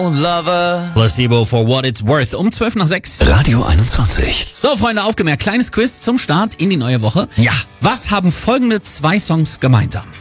Lover. Placebo for what it's worth. Um 12 nach 6. Radio 21. So, Freunde, aufgemerkt. Kleines Quiz zum Start in die neue Woche. Ja. Was haben folgende zwei Songs gemeinsam?